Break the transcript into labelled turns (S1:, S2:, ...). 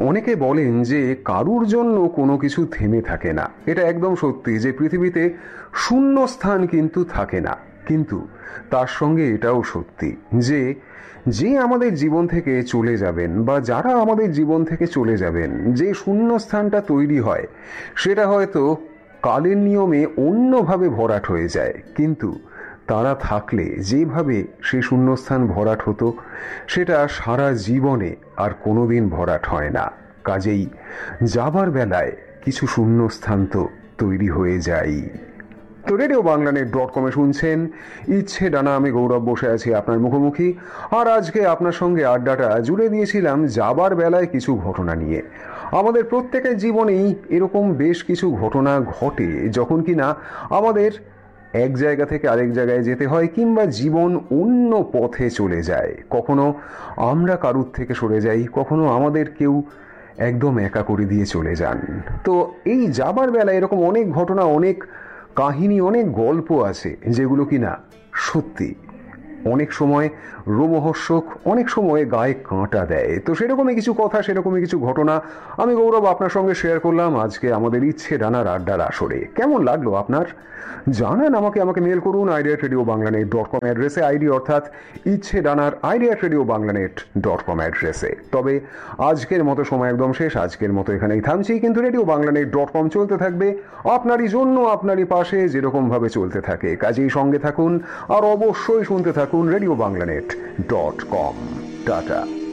S1: অনেকে বলেন যে কারুর জন্য কোনো কিছু থেমে থাকে না। এটা একদম সত্যি যে পৃথিবীতে শূন্য স্থান কিন্তু থাকে না। কিন্তু তার সঙ্গে এটাও সত্যি যে যে আমাদের জীবন থেকে চলে যাবেন বা যারা আমাদের জীবন থেকে চলে যাবেন, যে শূন্য স্থানটা তৈরি হয় সেটা হয়তো কালের নিয়মে অন্যভাবে ভরাট হয়ে যায়, কিন্তু তারা থাকলে যেভাবে সেই শূন্যস্থান ভরাট হতো সেটা সারা জীবনে আর কোনোদিন ভরাট হয় না। কাজেই যাবার বেলায় কিছু শূন্যস্থান তো তৈরি হয়ে যায়। তো রেডিও বাংলানেট.com শুনছেন ইচ্ছে ডানা। আমি গৌরব বসে আছি আপনার মুখোমুখি, আর আজকে আপনার সঙ্গে আড্ডাটা জুড়ে দিয়েছিলাম যাবার বেলায় কিছু ঘটনা নিয়ে। আমাদের প্রত্যেকের জীবনেই এরকম বেশ কিছু ঘটনা ঘটে যখন কিনা আমাদের এক জায়গা থেকে আরেক জায়গায় যেতে হয়, কিংবা জীবন অন্য পথে চলে যায়। কখনো আমরা কারুর থেকে সরে যাই, কখনো আমাদের কেউ একদম একা করে দিয়ে চলে যান। তো এই যাবার বেলায় এরকম অনেক ঘটনা, অনেক কাহিনী, অনেক গল্প আছে যেগুলো কিনা সত্যি অনেক সময় রোমহর্ষক, অনেক সময় গায়ে কাঁটা দেয়। তো সেরকমই কিছু কথা, সেরকমই কিছু ঘটনা আমি গৌরব আপনার সঙ্গে শেয়ার করলাম আজকে আমাদের ইচ্ছে ডানার আড্ডার আসরে। কেমন লাগলো আপনার জানান আমাকে মেল করুন idea@radioBanglanet.com অ্যাড্রেসে, আইডি অর্থাৎ ইচ্ছে ডানার idea@radioBanglanet.com অ্যাড্রেসে। তবে আজকের মতো সময় একদম শেষ, আজকের মতো এখানেই থামছি, কিন্তু RadioBanglanet.com চলতে থাকবে আপনারই জন্য, আপনারই পাশে, যেরকম ভাবে চলতে থাকে। কাজেই সঙ্গে থাকুন আর অবশ্যই শুনতে থাকুন RadioBanglanet.com। টাটা।